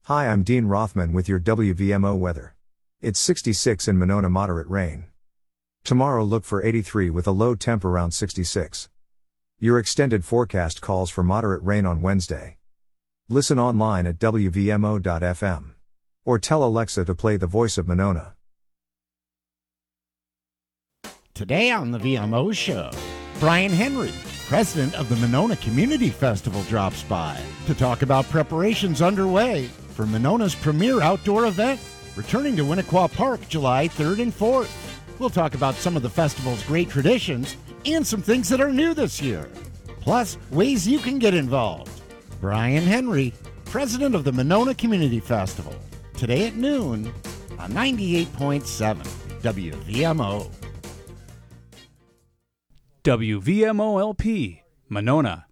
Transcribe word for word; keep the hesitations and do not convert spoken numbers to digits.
Hi, I'm Dean Rothman with your W V M O weather. It's sixty-six in Monona, moderate rain. Tomorrow look for eighty-three with a low temp around sixty-six. Your extended forecast calls for moderate rain on Wednesday. Listen online at W V M O dot F M. Or tell Alexa to play The Voice of Monona. Today on the V M O Show, Brian Henry, president of the Monona Community Festival, drops by to talk about preparations underway for Monona's premier outdoor event, returning to Winnequa Park July third and fourth. We'll talk about some of the festival's great traditions and some things that are new this year, plus ways you can get involved. Brian Henry, president of the Monona Community Festival, today at noon on ninety-eight point seven W V M O. W V M O L P, Monona.